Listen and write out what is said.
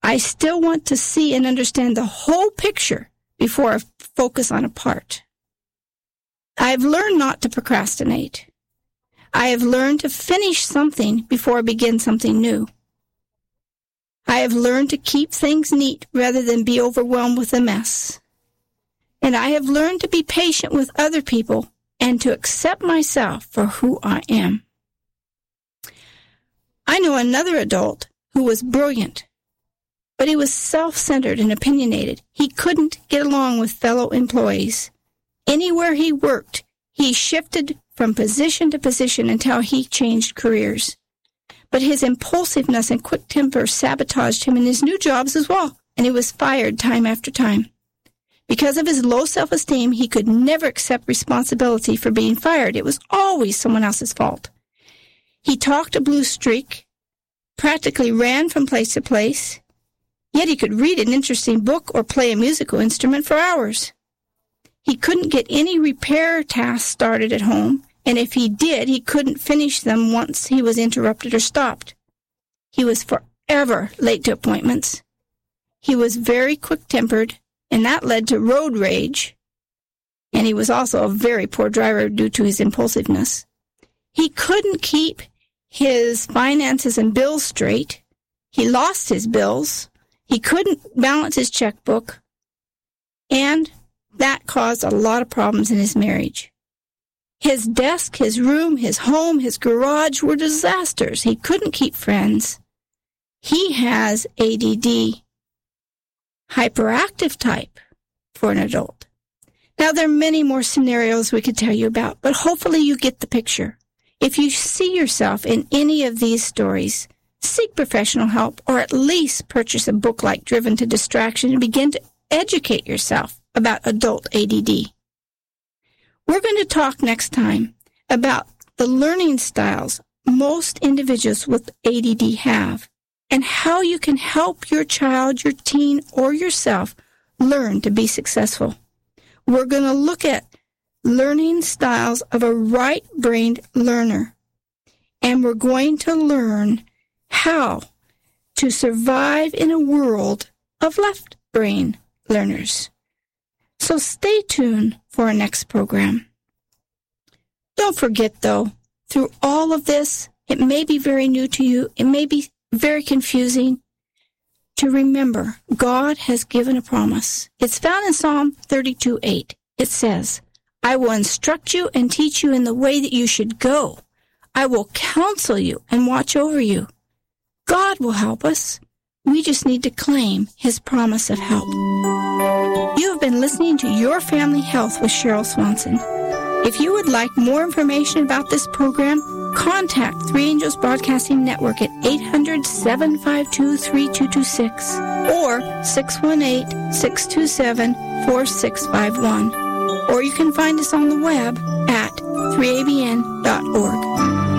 I still want to see and understand the whole picture before I focus on a part. I have learned not to procrastinate. I have learned to finish something before I begin something new. I have learned to keep things neat rather than be overwhelmed with a mess. And I have learned to be patient with other people and to accept myself for who I am. I know another adult who was brilliant, but he was self-centered and opinionated. He couldn't get along with fellow employees. Anywhere he worked, he shifted from position to position until he changed careers. But his impulsiveness and quick temper sabotaged him in his new jobs as well, and he was fired time after time. Because of his low self-esteem, he could never accept responsibility for being fired. It was always someone else's fault. He talked a blue streak, practically ran from place to place, yet he could read an interesting book or play a musical instrument for hours. He couldn't get any repair tasks started at home, and if he did, he couldn't finish them once he was interrupted or stopped. He was forever late to appointments. He was very quick-tempered, and that led to road rage, and he was also a very poor driver due to his impulsiveness. He couldn't keep his finances and bills straight. He lost his bills. He couldn't balance his checkbook, and that caused a lot of problems in his marriage. His desk, his room, his home, his garage were disasters. He couldn't keep friends. He has ADD, hyperactive type for an adult. Now, there are many more scenarios we could tell you about, but hopefully you get the picture. If you see yourself in any of these stories, seek professional help or at least purchase a book like Driven to Distraction and begin to educate yourself about adult ADD. We're going to talk next time about the learning styles most individuals with ADD have and how you can help your child, your teen, or yourself learn to be successful. We're going to look at learning styles of a right-brained learner, and we're going to learn how to survive in a world of left-brain learners. So stay tuned for our next program. Don't forget, though, through all of this, it may be very new to you, it may be very confusing, to remember God has given a promise. It's found in Psalm 32:8. It says, I will instruct you and teach you in the way that you should go. I will counsel you and watch over you. God will help us. We just need to claim His promise of help. You have been listening to Your Family Health with Cheryl Swanson. If you would like more information about this program, contact Three Angels Broadcasting Network at 800-752-3226 or 618-627-4651. Or you can find us on the web at 3abn.org.